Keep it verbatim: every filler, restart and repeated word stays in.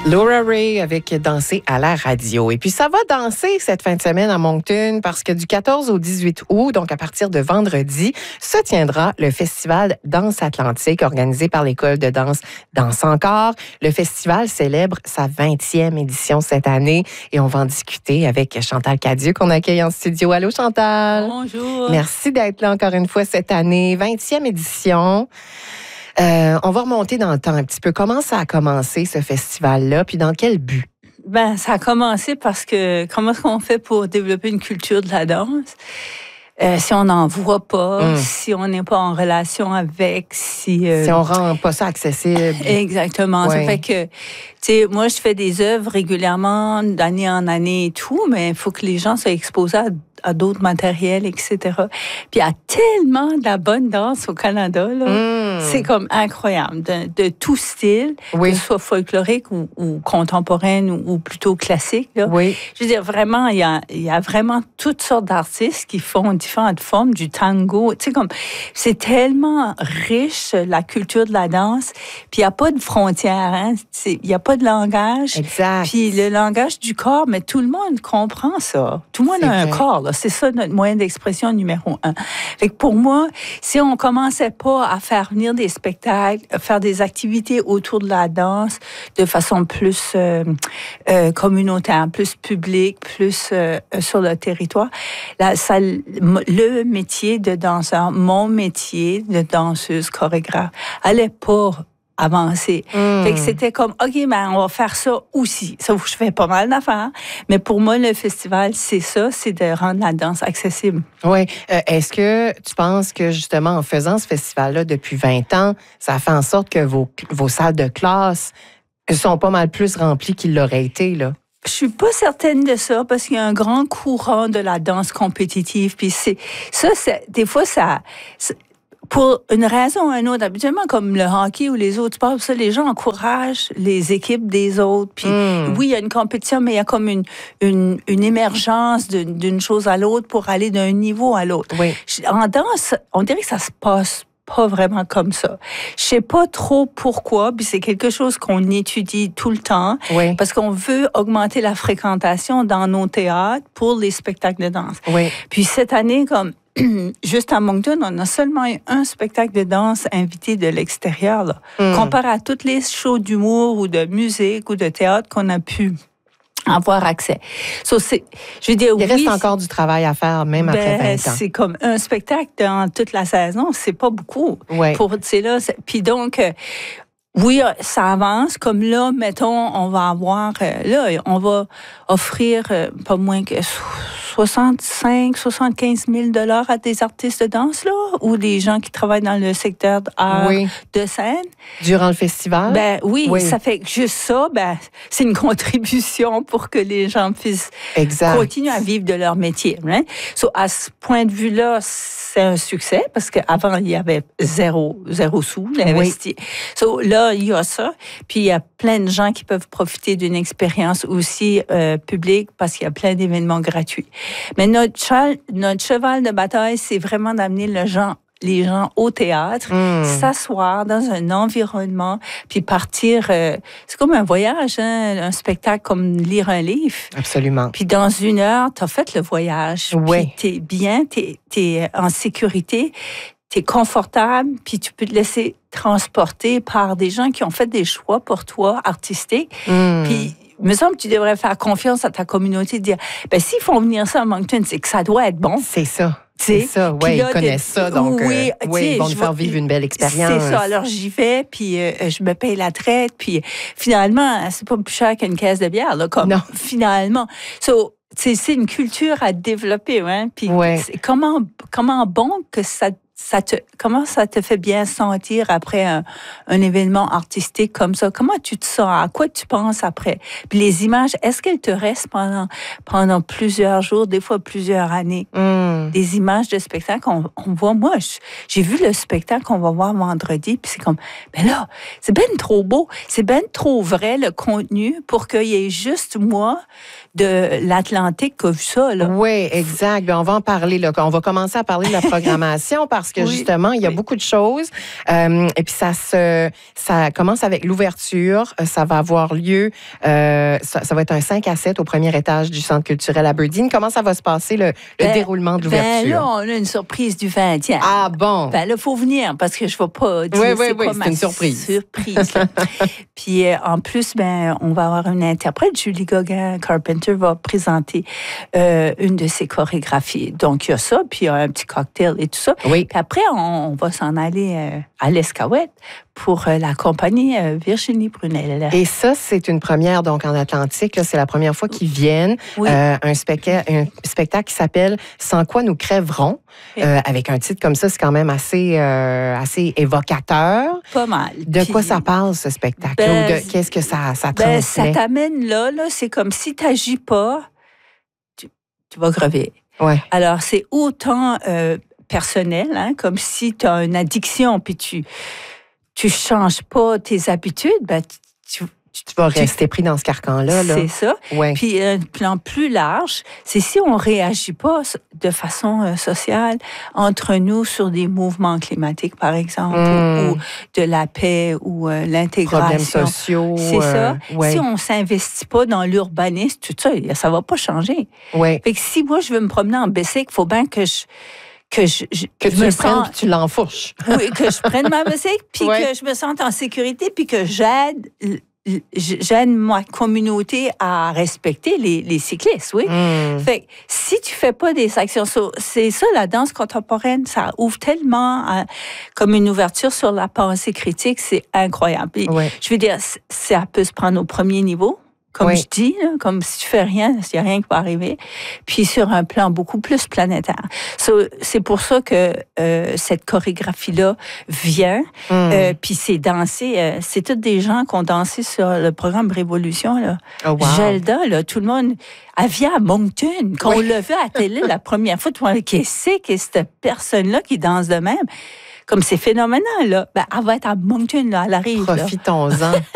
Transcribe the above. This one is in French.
Laura Ray avec Danser à la radio. Et puis, ça va danser cette fin de semaine à Moncton parce que du quatorze au dix-huit août, donc à partir de vendredi, se tiendra le festival Danse Atlantique organisé par l'école de danse Danse Encore. Le festival célèbre sa vingtième édition cette année et on va en discuter avec Chantal Cadieux qu'on accueille en studio. Allô, Chantal? Bonjour. Merci d'être là encore une fois cette année. vingtième édition. Euh, on va remonter dans le temps un petit peu. Comment ça a commencé, ce festival-là, puis dans quel but? Ben, ça a commencé parce que comment est-ce qu'on fait pour développer une culture de la danse? Euh, si on n'en voit pas, mm. si on n'est pas en relation avec, si... Euh... Si on rend pas ça accessible. Exactement. Ouais. Ça fait que, tu sais, moi, je fais des œuvres régulièrement, d'année en année et tout, mais il faut que les gens soient exposés à, à d'autres matériels, et cetera. Puis il y a tellement de la bonne danse au Canada, là. Mm. C'est comme incroyable, de, de tout style, oui. que ce soit folklorique ou, ou contemporaine ou, ou plutôt classique, là. Oui. Je veux dire, vraiment, il y a, il y a vraiment toutes sortes d'artistes qui font différentes formes, du tango. Tu sais, comme, c'est tellement riche, la culture de la danse. Puis il n'y a pas de frontières, hein. Il n'y a pas de langage. Exact. Puis le langage du corps, mais tout le monde comprend ça. Tout le monde c'est a un vrai. corps, là. C'est ça notre moyen d'expression numéro un. Fait que pour moi, si on commençait pas à faire venir des spectacles, faire des activités autour de la danse de façon plus euh, euh, communautaire, plus publique, plus euh, sur le territoire, là, ça, le métier de danseur, mon métier de danseuse chorégraphe, allait pas avancer. Mm. Fait que c'était comme, OK, ben, on va faire ça aussi. Ça, je fais pas mal d'affaires. Mais pour moi, le festival, c'est ça, c'est de rendre la danse accessible. Oui. Euh, est-ce que tu penses que, justement, en faisant ce festival-là depuis vingt ans, ça a fait en sorte que vos, vos salles de classe sont pas mal plus remplies qu'ils l'auraient été, là? Je suis pas certaine de ça parce qu'il y a un grand courant de la danse compétitive. Puis c'est, ça, c'est, des fois, ça... Pour une raison ou une autre, habituellement, comme le hockey ou les autres sports, ça, les gens encouragent les équipes des autres. Puis mm. oui, il y a une compétition, mais il y a comme une, une, une émergence d'une, d'une chose à l'autre pour aller d'un niveau à l'autre. Oui. En danse, on dirait que ça se passe pas vraiment comme ça. Je sais pas trop pourquoi, puis c'est quelque chose qu'on étudie tout le temps, oui. parce qu'on veut augmenter la fréquentation dans nos théâtres pour les spectacles de danse. Oui. Puis cette année, comme juste à Moncton, on a seulement eu un spectacle de danse invité de l'extérieur, là. Mm. Comparé à toutes les shows d'humour ou de musique ou de théâtre qu'on a pu avoir accès. So, c'est, je veux dire, Il oui, reste encore du travail à faire, même ben, après vingt ans. C'est comme un spectacle dans toute la saison, c'est pas beaucoup. Ouais. Pour, tu sais, là, puis donc, euh, oui, ça avance. Comme là, mettons, on va avoir, euh, là, on va offrir euh, pas moins que soixante-cinq, soixante-quinze mille dollars à des artistes de danse, là, ou des gens qui travaillent dans le secteur d'art oui. de scène. Durant le festival? Ben oui, oui, ça fait que juste ça, ben, c'est une contribution pour que les gens puissent exact. continuer à vivre de leur métier. Hein? So, à ce point de vue-là, c'est un succès, parce qu'avant, il y avait zéro, zéro sou investi. Oui. So, là, il y a ça. Puis, il y a plein de gens qui peuvent profiter d'une expérience aussi euh, publique, parce qu'il y a plein d'événements gratuits. Mais notre, cheval, notre cheval de bataille, c'est vraiment d'amener le gens, les gens au théâtre, mmh. s'asseoir dans un environnement, puis partir. Euh, c'est comme un voyage, hein, un spectacle comme lire un livre. Absolument. Puis dans une heure, tu as fait le voyage. Oui. Puis tu es bien, tu es en sécurité, tu es confortable, puis tu peux te laisser transporter par des gens qui ont fait des choix pour toi, artistiques. Mmh. Puis il me semble que tu devrais faire confiance à ta communauté, dire, ben s'ils font venir ça à Moncton, c'est que ça doit être bon. C'est ça. T'sais, c'est ça, oui, ils connaissent ça, donc oui, euh, oui, ils vont nous faire vivre une belle expérience. C'est ça, alors j'y vais, puis euh, je me paye la traite, puis finalement, c'est pas plus cher qu'une caisse de bière, là, comme non. finalement. So, c'est, c'est une culture à développer, hein, puis ouais. c'est comment, comment bon que ça Ça te, comment ça te fait bien sentir après un, un événement artistique comme ça? Comment tu te sens? À quoi tu penses après? Puis les images, est-ce qu'elles te restent pendant, pendant plusieurs jours, des fois plusieurs années? Mm. Des images de spectacle qu'on on voit. Moi, j'ai vu le spectacle qu'on va voir vendredi, puis c'est comme, ben là, c'est ben trop beau, c'est ben trop vrai, le contenu, pour qu'il y ait juste moi de l'Atlantique qui a vu ça, là. Oui, exact. Bien, on va en parler, là. On va commencer à parler de la programmation parce parce que oui, justement, il y a oui. beaucoup de choses. Euh, et puis, ça se, ça commence avec l'ouverture. Ça va avoir lieu, euh, ça, ça va être un cinq à sept au premier étage du Centre culturel Aberdeen. Comment ça va se passer, le, le ben, déroulement de l'ouverture? Ben là, on a une surprise du vingtième. Ah bon? Ben là, il faut venir parce que je ne vais pas dire oui, c'est oui, quoi oui, ma c'est une surprise. surprise. Puis euh, en plus, ben, on va avoir une interprète, Julie Gauguin-Carpenter va présenter euh, une de ses chorégraphies. Donc, il y a ça, puis il y a un petit cocktail et tout ça. Oui. Puis après, on, on va s'en aller euh, à l'Escaouette pour euh, la compagnie euh, Virginie Brunel. Et ça, c'est une première donc en Atlantique. Là, c'est la première fois qu'ils viennent. Oui. Euh, un, specta- un spectacle qui s'appelle Sans quoi nous crèverons. Euh, avec un titre comme ça, c'est quand même assez, euh, assez évocateur. Pas mal. De Puis, quoi ça parle, ce spectacle? Ben, Ou de qu'est-ce que ça, ça ben, transmet? ça t'amène là, là c'est comme si tu n'agis pas, tu, tu vas crever. Ouais. Alors, c'est autant euh, personnel, hein, comme si tu as une addiction, puis tu tu changes pas tes habitudes, ben, tu, Tu vas rester pris dans ce carcan-là. Là. C'est ça. Ouais. Puis un plan plus large, c'est si on réagit pas de façon euh, sociale entre nous sur des mouvements climatiques, par exemple, Mm. ou, ou de la paix ou euh, l'intégration. Problèmes sociaux. C'est euh, ça. ouais. Si on s'investit pas dans l'urbanisme, tout ça, ça va pas changer. Ouais. Fait que si moi, je veux me promener en bicycle, il faut bien que je que je, je Que je tu me le sens, prennes puis tu l'enfourches. oui, que je prenne ma bicycle, puis Ouais. que je me sente en sécurité, puis que j'aide j'aide ma communauté à respecter les, les cyclistes, oui. Mm. Fait que si tu fais pas des actions, c'est ça la danse contemporaine, ça ouvre tellement à, comme une ouverture sur la pensée critique, c'est incroyable. Puis, Ouais. je veux dire, ça peut se prendre au premier niveau. Comme oui. je dis, là, comme si tu fais rien, il n'y a rien qui va arriver. Puis sur un plan beaucoup plus planétaire. So, c'est pour ça que euh, cette chorégraphie-là vient. Mm. Euh, puis c'est dansé. Euh, c'est tous des gens qui ont dansé sur le programme Révolution. Là. Oh, wow. Gelda, là, tout le monde. Elle vient à Moncton. Quand Oui. on l'a vu à la télé la première fois, tout le monde dit, qu'est-ce que c'est cette personne-là qui danse de même? Comme c'est phénoménal, là. Ben, elle va être à Moncton, là. Elle arrive. Profitons-en.